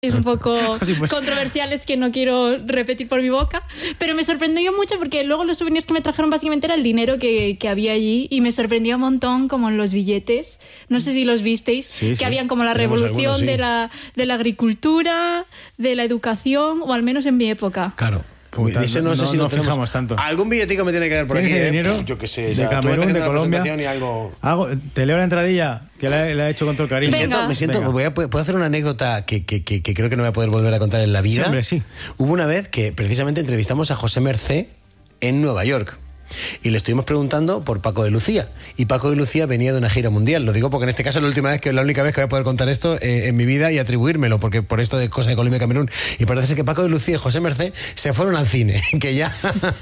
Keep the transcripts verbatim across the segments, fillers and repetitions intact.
es un poco controversiales que no quiero repetir por mi boca, pero me sorprendió mucho porque luego los souvenirs que me trajeron básicamente era el dinero que, que había allí y me sorprendió un montón como en los billetes, no sé si los visteis, sí, que sí. habían como la Tenemos revolución algunos, sí. de, la, de la agricultura, de la educación, o al menos en mi época. Claro. Uy, no, no sé si no lo fijamos tanto. Algún billetico me tiene que dar por aquí, ¿eh? Dinero, yo qué sé, de Camerún, de Colombia. Y algo... Hago, te leo la entradilla que la, la he hecho con todo el cariño. Me siento, me siento voy a, ¿puedo hacer una anécdota que, que, que, que creo que no voy a poder volver a contar en la vida? Sí, hombre, sí. Hubo una vez que precisamente entrevistamos a José Mercé en Nueva York. Y le estuvimos preguntando por Paco de Lucía. Y Paco de Lucía venía de una gira mundial. Lo digo porque en este caso es la última vez que la única vez que voy a poder contar esto eh, en mi vida y atribuírmelo, porque por esto de cosas de Colombia y Camerún. Y parece ser que Paco de Lucía y José Mercé se fueron al cine, que ya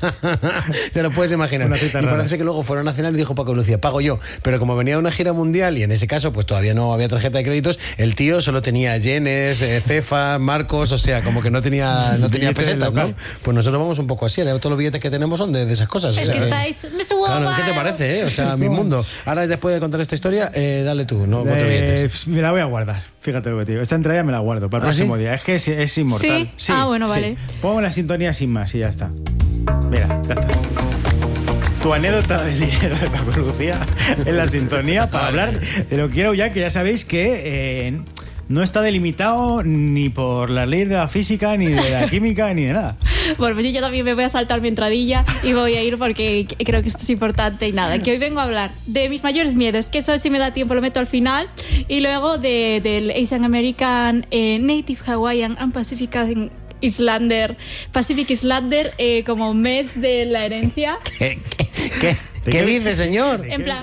te lo puedes imaginar. Y parece que luego fueron a cenar y dijo Paco de Lucía, pago yo. Pero como venía de una gira mundial y en ese caso pues todavía no había tarjeta de créditos, el tío solo tenía yenes, eh, cefas, marcos, o sea, como que no tenía, no tenía pesetas, ¿no? Pues nosotros vamos un poco así. Todos los billetes que tenemos son de, de esas cosas. Es o sea, que estáis... Claro, ¿qué te parece, eh? O sea, mi mundo. Ahora, después de contar esta historia, eh, dale tú, ¿no? Eh, me la voy a guardar. Fíjate lo que te digo. Esta entrada me la guardo para el ¿Ah, próximo ¿sí? día. Es que es, es inmortal. ¿Sí? Sí. Ah, bueno, sí. vale. Pongo la sintonía sin más y ya está. Mira, ya está. Tu anécdota del dinero de Paco Lucía en la sintonía para hablar de lo que quiero ya, que ya sabéis que... Eh, no está delimitado ni por las leyes de la física, ni de la química, ni de nada. Bueno, pues yo también me voy a saltar mi entradilla y voy a ir porque creo que esto es importante y nada. Que hoy vengo a hablar de mis mayores miedos, que eso si me da tiempo lo meto al final, y luego de, del Asian American, eh, Native Hawaiian and Pacific Islander, Pacific Islander, eh, como mes de la herencia. ¿Qué, qué, qué, ¿Qué dice, señor? En plan,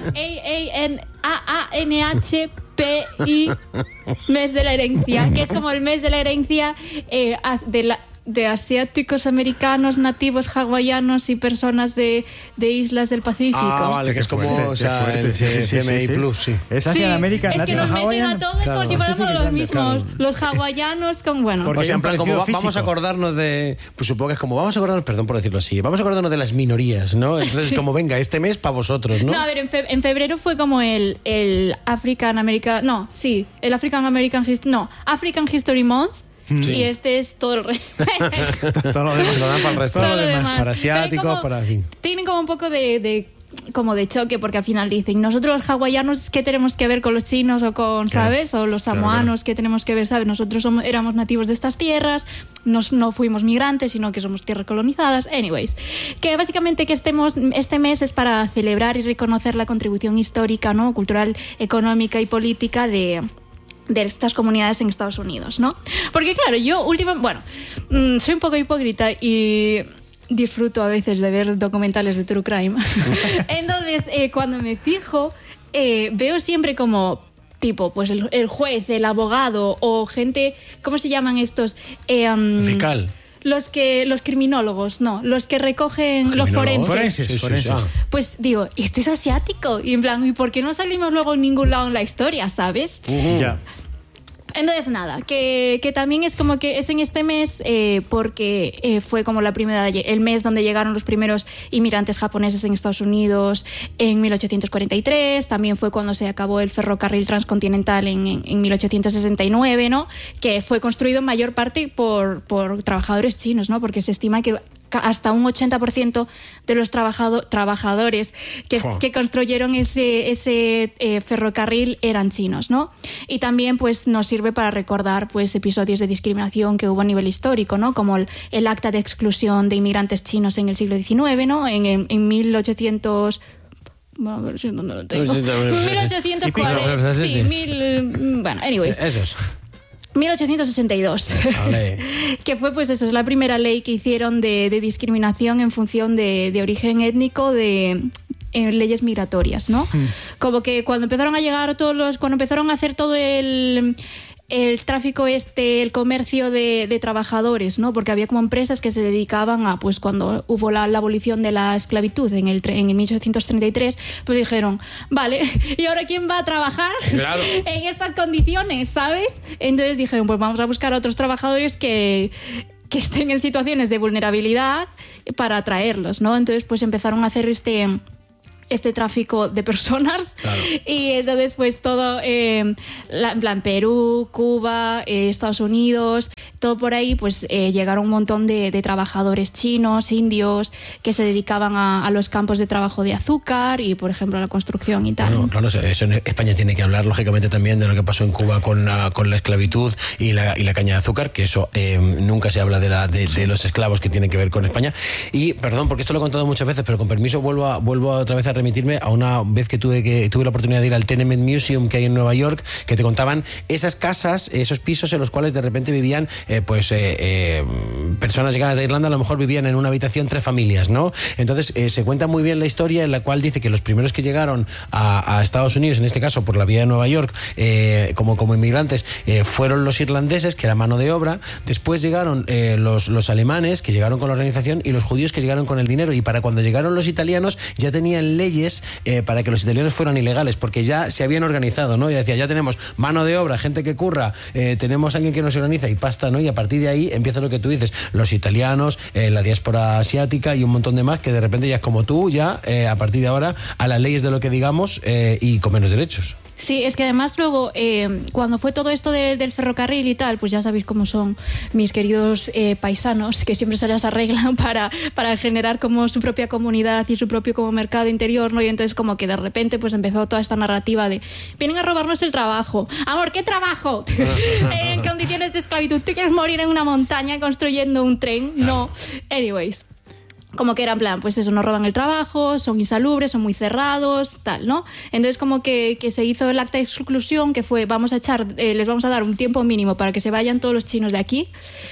A A N H P I, mes de la herencia, que es como el mes de la herencia eh, de, la, de asiáticos, americanos, nativos, hawaianos y personas de, de islas del Pacífico. Ah, vale, que es como fuerte, o sea, el C M I Plus, sí. Es Asian American, es que nos meten a todos claro, como si fuéramos los mismos. Claro. Los hawaianos con, bueno... Porque o sea, en plan, como va, vamos a acordarnos de... Pues supongo que es como, vamos a acordarnos, perdón por decirlo así, vamos a acordarnos de las minorías, ¿no? Entonces, sí. como venga, este mes para vosotros, ¿no? No, a ver, en, fe, en febrero fue como el, el African American... No, sí, el African American History... No, African History Month. Sí. Y este es todo el resto. Todo lo demás lo dan para el resto. Todo lo demás. Para asiáticos, para así. Tienen como un poco de, de como de choque, porque al final dicen, nosotros los hawaianos, ¿qué tenemos que ver con los chinos o con, claro, ¿sabes? O los samoanos, claro, ¿qué tenemos que ver, ¿sabes? Nosotros somos, éramos nativos de estas tierras, nos, no fuimos migrantes, sino que somos tierras colonizadas. Anyways, que básicamente que estemos, este mes es para celebrar y reconocer la contribución histórica, ¿no? Cultural, económica y política de... de estas comunidades en Estados Unidos, ¿no? Porque claro, yo últimamente, bueno, mmm, soy un poco hipócrita y disfruto a veces de ver documentales de True Crime. Entonces, eh, cuando me fijo, eh, veo siempre como tipo, pues el, el juez, el abogado o gente, ¿cómo se llaman estos? Eh, um, Fiscal. Los que los criminólogos, no, los que recogen los forenses. Forenses, sí, forenses. Sí, sí. Pues digo, este es asiático. Y en plan, ¿y por qué no salimos luego en ningún lado en la historia, sabes? Uh-huh. Ya. Entonces, nada, que, que también es como que es en este mes eh, porque eh, fue como la primera, el mes donde llegaron los primeros inmigrantes japoneses en Estados Unidos en mil ochocientos cuarenta y tres, también fue cuando se acabó el ferrocarril transcontinental en, en, en mil ochocientos sesenta y nueve, ¿no? Que fue construido en mayor parte por, por trabajadores chinos, ¿no? Porque se estima que hasta un ochenta por ciento de los trabajado, trabajadores que, oh. que construyeron ese, ese eh, ferrocarril eran chinos, ¿no? Y también pues nos sirve para recordar pues episodios de discriminación que hubo a nivel histórico, ¿no? Como el, el acta de exclusión de inmigrantes chinos en el siglo diecinueve, ¿no? En, en, en mil ochocientos... Bueno, a ver si no lo tengo. mil ochocientos cuarenta... Sí, mil... Bueno, anyways. Esos. mil ochocientos ochenta y dos. Vale. Que fue, pues eso, es la primera ley que hicieron de, de discriminación en función de, de origen étnico de en leyes migratorias, ¿no? Mm. Como que cuando empezaron a llegar todos los... Cuando empezaron a hacer todo el... el tráfico este, el comercio de, de trabajadores, ¿no? Porque había como empresas que se dedicaban a, pues cuando hubo la, la abolición de la esclavitud en el en el mil ochocientos treinta y tres, pues dijeron, vale, ¿y ahora quién va a trabajar claro. en estas condiciones, sabes? Entonces dijeron, pues vamos a buscar a otros trabajadores que que estén en situaciones de vulnerabilidad para atraerlos, ¿no? Entonces pues empezaron a hacer este este tráfico de personas. Claro. Y entonces pues todo, eh, la, en plan Perú, Cuba, eh, Estados Unidos, todo por ahí, pues eh, llegaron un montón de, de trabajadores chinos, indios, que se dedicaban a, a los campos de trabajo de azúcar y, por ejemplo, a la construcción y tal. Bueno, claro, eso en España tiene que hablar, lógicamente, también de lo que pasó en Cuba con la, con la esclavitud y la, y la caña de azúcar, que eso eh, nunca se habla de, la, de, de los esclavos que tienen que ver con España. Y, perdón, porque esto lo he contado muchas veces, pero con permiso vuelvo, a, vuelvo otra vez a remitirme a una vez que tuve, que tuve la oportunidad de ir al Tenement Museum que hay en Nueva York, que te contaban esas casas, esos pisos en los cuales de repente vivían eh, pues eh, eh, personas llegadas de Irlanda, a lo mejor vivían en una habitación tres familias, ¿no? Entonces eh, se cuenta muy bien la historia en la cual dice que los primeros que llegaron a, a Estados Unidos, en este caso por la vía de Nueva York, eh, como, como inmigrantes, eh, fueron los irlandeses, que era mano de obra. Después llegaron eh, los, los alemanes, que llegaron con la organización, y los judíos, que llegaron con el dinero. Y para cuando llegaron los italianos ya tenían leyes eh, para que los italianos fueran ilegales, porque ya se habían organizado, ¿no? Y decía, ya tenemos mano de obra, gente que curra, eh, tenemos alguien que nos organiza y pasta, ¿no? Y a partir de ahí empieza lo que tú dices, los italianos, eh, la diáspora asiática y un montón de más, que de repente ya es como tú, ya eh, a partir de ahora a las leyes de lo que digamos eh, y con menos derechos. Sí, es que además luego, eh, cuando fue todo esto de, del ferrocarril y tal, pues ya sabéis cómo son mis queridos eh, paisanos, que siempre se las arreglan para, para generar como su propia comunidad y su propio como mercado interior, ¿no? Y entonces como que de repente pues empezó toda esta narrativa de vienen a robarnos el trabajo. Amor, ¿qué trabajo? En condiciones de esclavitud. ¿Tú quieres morir en una montaña construyendo un tren? No. Anyways. Como que era en plan, pues eso, nos roban el trabajo, son insalubres, son muy cerrados, tal, ¿no? Entonces como que, que se hizo el acta de exclusión, que fue, vamos a echar, eh, les vamos a dar un tiempo mínimo para que se vayan todos los chinos de aquí,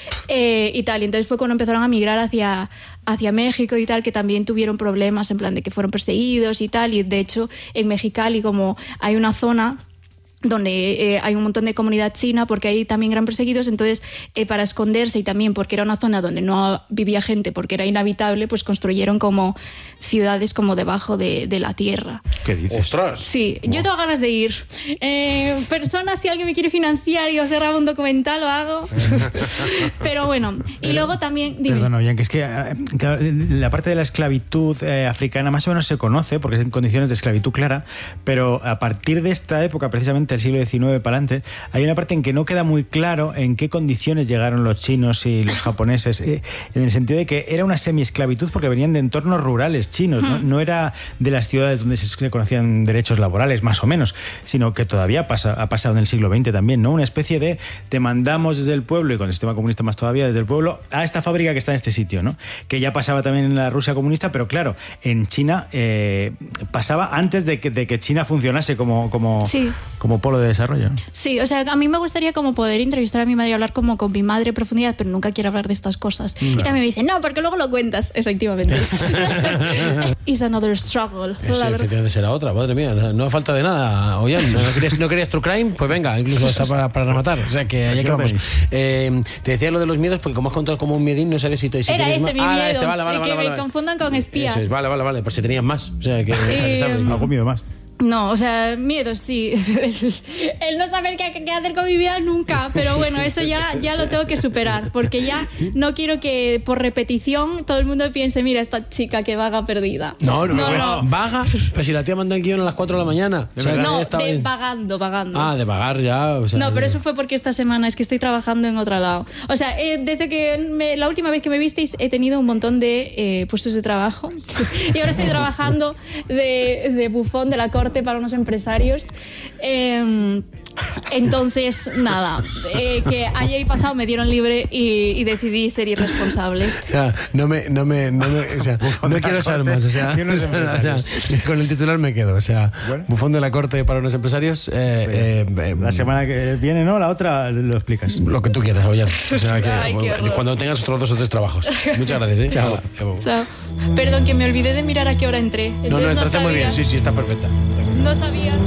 eh, y tal. Y entonces fue cuando empezaron a migrar hacia, hacia México y tal, que también tuvieron problemas, en plan de que fueron perseguidos y tal. Y de hecho, en Mexicali, como hay una zona donde eh, hay un montón de comunidad china, porque ahí también eran perseguidos, entonces eh, para esconderse y también porque era una zona donde no vivía gente, porque era inhabitable, pues construyeron como ciudades como debajo de, de la tierra. ¿Qué dices? ¡Ostras! Sí, yo tengo ganas de ir. Eh, personas, si alguien me quiere financiar y os grabo un documental, lo hago. Pero bueno, y luego también... Dime. Perdón, Bianca, es que eh, claro, la parte de la esclavitud eh, africana más o menos se conoce, porque es en condiciones de esclavitud clara, pero a partir de esta época, precisamente del siglo diecinueve para adelante, hay una parte en que no queda muy claro en qué condiciones llegaron los chinos y los japoneses, eh, en el sentido de que era una semi-esclavitud porque venían de entornos rurales chinos, ¿no? No era de las ciudades donde se conocían derechos laborales, más o menos, sino que todavía pasa, ha pasado en el siglo veinte también, ¿no? Una especie de te mandamos desde el pueblo, y con el sistema comunista más todavía, desde el pueblo a esta fábrica que está en este sitio, ¿no? Que ya pasaba también en la Rusia comunista, pero claro, en China eh, pasaba antes de que, de que China funcionase como, como, sí. como polo de desarrollo, ¿no? Sí, o sea, a mí me gustaría como poder entrevistar a mi madre y hablar como con mi madre en profundidad, pero nunca quiero hablar de estas cosas. No. Y también me dice, no, porque luego lo cuentas, efectivamente. It's another struggle. Eso, efectivamente será otra, madre mía, no, no falta de nada. Oye, ¿no querías, no querías True Crime? Pues venga, incluso está para, para rematar. O sea, que allá que vamos. Eh, te decía lo de los miedos, porque como has contado como un miedín, no sabes si te... Si Era ese más. mi ah, miedo, este, vale, vale, que vale, me vale. confundan con espía. Eso es, vale, vale, vale, por si tenías más. O sea, que eh, se sabe. Algún miedo más. No, o sea, miedo sí. El no saber qué, qué hacer con mi vida nunca. Pero bueno, eso ya, ya lo tengo que superar. Porque ya no quiero que por repetición todo el mundo piense, mira, esta chica que vaga perdida. No, no, no. no. no. Vaga, pero si la tía manda el guión a las cuatro de la mañana. O sea, no, de bien. vagando, vagando. Ah, de vagar ya. O sea, no, pero eso fue porque esta semana es que estoy trabajando en otro lado. O sea, eh, desde que me, la última vez que me visteis he tenido un montón de eh, puestos de trabajo. Y ahora estoy trabajando de, de bufón de la corte para unos empresarios. Eh, entonces, nada, eh, que ayer pasado me dieron libre y, y decidí ser irresponsable. O sea, no me, no me, no me, o sea, no quiero saber más, o sea, o sea, con el titular me quedo, o sea, bueno. Bufón de la corte para unos empresarios. Eh, eh, la semana que viene, ¿no? La otra lo explicas. Lo que tú quieras, Ollán. O sea, que Ay, cuando tengas otros dos o tres trabajos. Muchas gracias, ¿eh? Chao. Chao. Perdón, que me olvidé de mirar a qué hora entré. Entonces, no, no, entraste no muy bien, sí, sí, está perfecta. No sabía.